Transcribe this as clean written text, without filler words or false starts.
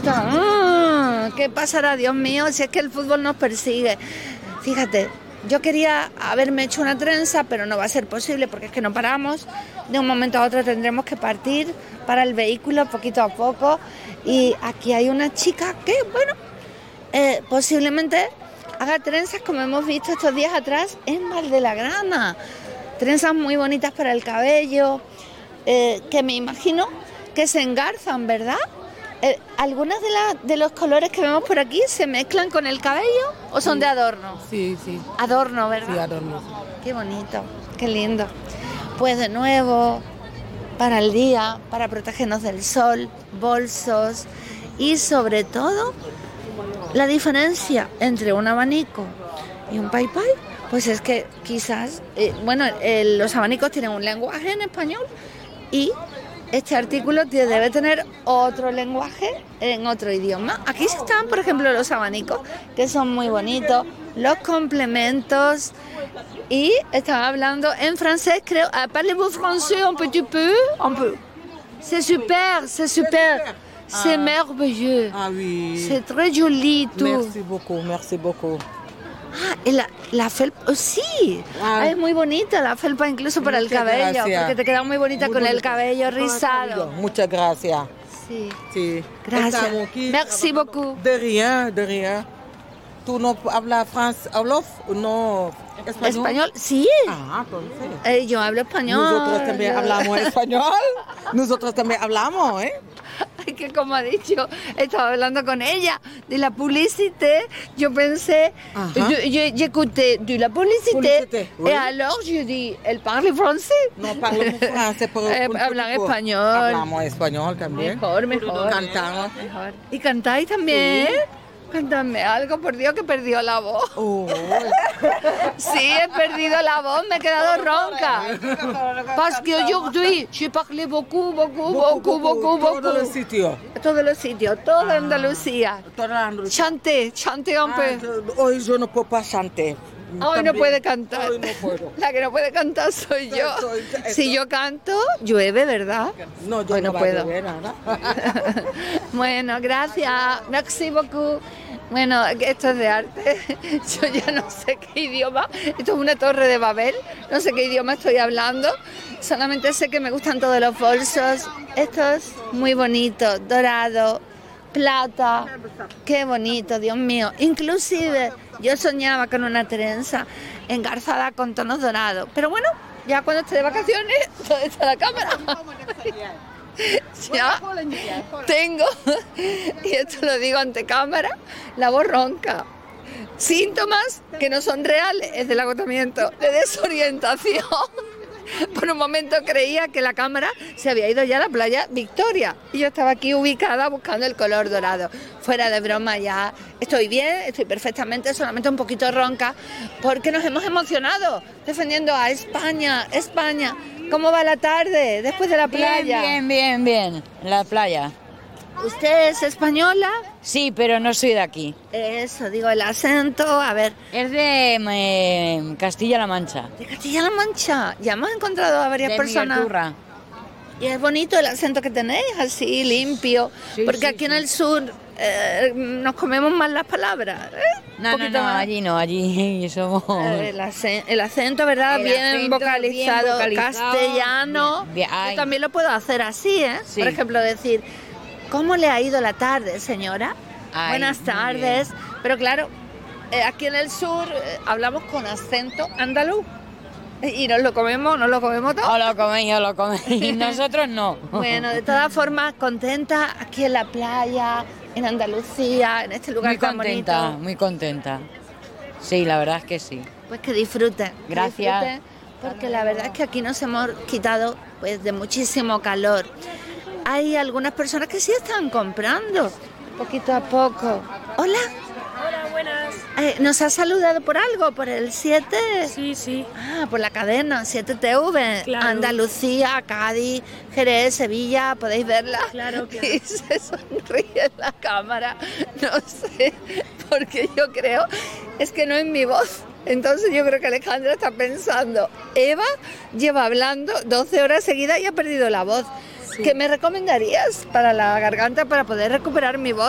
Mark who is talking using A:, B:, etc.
A: gusta. ¿Qué pasará, Dios mío, si es que el fútbol nos persigue? Fíjate, yo quería haberme hecho una trenza, pero no va a ser posible porque es que no paramos. De un momento a otro tendremos que partir para el vehículo poquito a poco. Y aquí hay una chica que, bueno, posiblemente haga trenzas como hemos visto estos días atrás en Valdellagrana. Trenzas muy bonitas para el cabello, que me imagino que se engarzan, ¿verdad? ¿Algunas de los colores que vemos por aquí se mezclan con el cabello o son de adorno?
B: Sí, sí.
A: Adorno, ¿verdad?
B: Sí, adorno.
A: Qué bonito, qué lindo. Pues de nuevo, para el día, para protegernos del sol, bolsos y sobre todo la diferencia entre un abanico y un pai pai, pues es que quizás, los abanicos tienen un lenguaje en español y este artículo debe tener otro lenguaje en otro idioma. Aquí están, por ejemplo, los abanicos, que son muy bonitos, los complementos, y estaba hablando en francés, creo. Parlez-vous français un petit peu? Un peu. C'est super, c'est super. C'est merveilleux.
B: Ah oui.
A: C'est très joli, tout.
B: Merci beaucoup, merci beaucoup.
A: Y la felpa, sí, es muy bonita la felpa incluso para el cabello,
B: gracias.
A: porque te queda muy bonita
B: Muy
A: con
B: bonita.
A: el cabello rizado.
B: Muchas gracias.
A: Sí,
B: Sí.
A: gracias.
B: Estamos aquí.
A: Merci beaucoup.
B: De rien, de rien. ¿Tú no hablas francés, no español?
A: ¿Español? Sí.
B: Ah, entonces.
A: Yo hablo español.
B: Nosotros también hablamos español. Nosotros también hablamos, ¿eh?
A: Ay, que como ha dicho, estaba hablando con ella de la publicité. Yo pensé, j'écoutais de la publicité.
B: Oui.
A: Et alors, je dis, elle parle français.
B: No hablamos francés, pero
A: hablan español.
B: Hablamos español también.
A: Mejor.
B: Cantamos.
A: Mejor. ¿Y cantáis también? Cántame algo, por Dios, que he perdido la voz.
B: Oh.
A: Sí, he perdido la voz, me he quedado ronca. Parce que aujourd'hui, j'ai parlé beaucoup.
B: Todos los sitios.
A: Todos los sitios, toda Andalucía. Chanté un peu.
B: Hoy yo no puedo pasarte.
A: Hoy no puede cantar.
B: Hoy no puedo.
A: La que no puede cantar soy yo. Si yo canto, llueve, ¿verdad?
B: No, yo
A: Hoy
B: no
A: no puedo.
B: Nada.
A: Bueno, gracias. Merci beaucoup. Bueno, esto es de arte. Yo ya no sé qué idioma. Esto es una torre de Babel. No sé qué idioma estoy hablando. Solamente sé que me gustan todos los bolsos. Estos muy bonitos, dorado, plata. Qué bonito, Dios mío. Inclusive yo soñaba con una trenza engarzada con tonos dorados. Pero bueno, ya cuando esté de vacaciones, ¿dónde está la cámara? Ya tengo, y esto lo digo ante cámara, la voz ronca. Síntomas que no son reales, es del agotamiento, de desorientación. Por un momento creía que la cámara se había ido ya a la playa Victoria y yo estaba aquí ubicada buscando el color dorado. Fuera de broma, ya estoy bien, estoy perfectamente, solamente un poquito ronca porque nos hemos emocionado defendiendo a España. ¿Cómo va la tarde después de la playa?
C: Bien, la playa.
A: ¿Usted es española?
C: Sí, pero no soy de aquí.
A: Eso, digo, el acento, a ver.
C: Es de Castilla-La Mancha.
A: De Castilla-La Mancha. Ya hemos encontrado a varias personas.
C: Miguelturra.
A: Y es bonito el acento que tenéis, así, limpio.
C: Sí,
A: porque
C: sí,
A: aquí en
C: sí.
A: el sur nos comemos más las palabras.
C: No,
A: más.
C: allí somos...
A: El acento, ¿verdad?
C: El
A: bien,
C: acento
A: vocalizado,
C: bien vocalizado.
A: castellano.
C: Bien,
A: Yo también lo puedo hacer así, ¿eh?
C: Sí.
A: Por ejemplo, decir, ¿cómo le ha ido la tarde, señora?
C: Ay,
A: Buenas
C: muy
A: tardes. Pero claro, aquí en el sur hablamos con acento andaluz. Y nos lo comemos todo.
C: O lo coméis. Nosotros no.
A: Bueno, de todas formas, contenta aquí en la playa, en Andalucía, en este lugar tan bonito.
C: Muy contenta. Sí, la verdad es que sí.
A: Pues que disfruten.
C: Gracias.
A: Que disfruten, porque la verdad es que aquí nos hemos quitado pues de muchísimo calor. Hay algunas personas que sí están comprando, poquito a poco. Hola.
D: Hola, buenas.
A: ¿Nos has saludado por algo? ¿Por el 7?
D: Sí.
A: Ah, por la cadena, 7TV.
D: Claro.
A: Andalucía, Cádiz, Jerez, Sevilla, podéis verla.
D: Claro.
A: Y se sonríe en la cámara. No sé, porque yo creo, es que no es mi voz. Entonces yo creo que Alejandra está pensando, Eva lleva hablando 12 horas seguidas y ha perdido la voz.
D: Sí.
A: ¿Qué me recomendarías para la garganta para poder recuperar mi voz?